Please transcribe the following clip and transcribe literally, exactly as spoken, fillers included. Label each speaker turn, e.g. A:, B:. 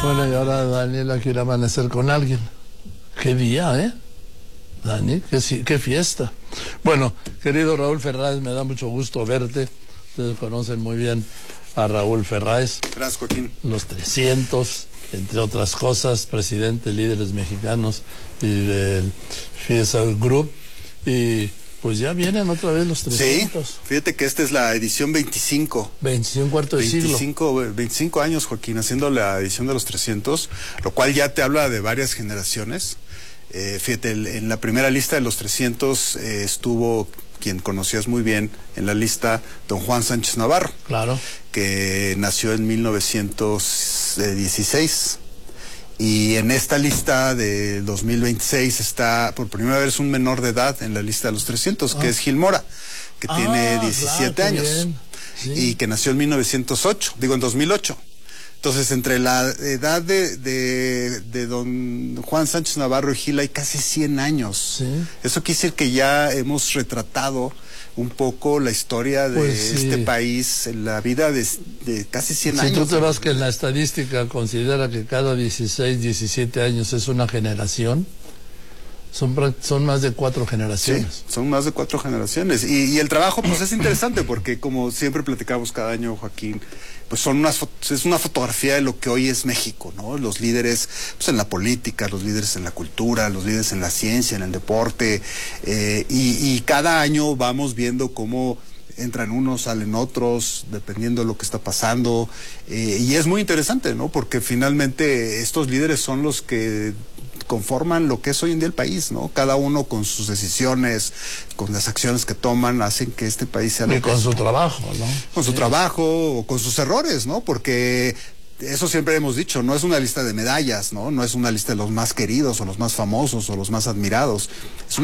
A: Bueno, y ahora Daniela quiere amanecer con alguien. Qué día, ¿eh? Dani, qué, qué fiesta. Bueno, querido Raúl Ferráez, me da mucho gusto verte. Ustedes conocen muy bien a Raúl Ferráez.
B: Gracias, Joaquín.
A: Los trescientos, entre otras cosas, presidente de Líderes Mexicanos y del Fiesa Group. Y pues ya vienen otra vez los trescientos.
B: Sí, fíjate que esta es la edición veinticinco.
A: veinticinco, cuarto de
B: veinticinco,
A: siglo.
B: veinticinco años, Joaquín, haciendo la edición de los trescientos, lo cual ya te habla de varias generaciones. Eh, fíjate, en la primera lista de los trescientos eh, estuvo quien conocías muy bien en la lista, don Juan Sánchez Navarro.
A: Claro.
B: Que nació en mil novecientos dieciséis. Y en esta lista de dos mil veintiséis está, por primera vez, un menor de edad en la lista de los trescientos, ah. que es Gil Mora, que ah, tiene diecisiete claro, años. Sí. Y que nació en mil novecientos ocho, digo en dos mil ocho. Entonces, entre la edad de, de, de don Juan Sánchez Navarro y Gil hay casi cien años.
A: Sí.
B: Eso quiere decir que ya hemos retratado un poco la historia de
A: pues sí.
B: este país, en la vida de, de casi cien
A: si
B: años.
A: Si tú te vas que en la estadística considera que cada dieciséis, diecisiete años es una generación, son, son más de cuatro generaciones.
B: Sí, son más de cuatro generaciones. Y, y el trabajo pues es interesante porque, como siempre platicamos cada año, Joaquín, pues son unas, es una fotografía de lo que hoy es México, ¿no? Los líderes pues en la política, los líderes en la cultura, los líderes en la ciencia, en el deporte, eh, y, y cada año vamos viendo cómo entran unos, salen otros, dependiendo de lo que está pasando, eh, y es muy interesante, ¿no? Porque finalmente estos líderes son los que conforman lo que es hoy en día el país, ¿no? Cada uno con sus decisiones, con las acciones que toman, hacen que este país sea...
A: Y con su trabajo, ¿no?
B: Con su trabajo, o con sus errores, ¿no? Porque eso siempre hemos dicho, no es una lista de medallas, ¿no? No es una lista de los más queridos, o los más famosos, o los más admirados. Es una